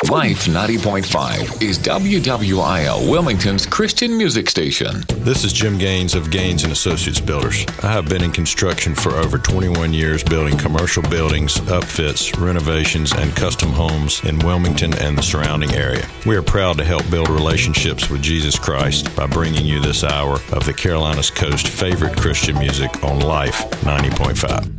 Life 90.5 is WWIL Wilmington's Christian music station. This is Jim Gaines of Gaines & Associates Builders. I have been in construction for over 21 years building commercial buildings, upfits, renovations, and custom homes in Wilmington and the surrounding area. We are proud to help build relationships with Jesus Christ by bringing you this hour of the Carolinas Coast favorite Christian music on Life 90.5.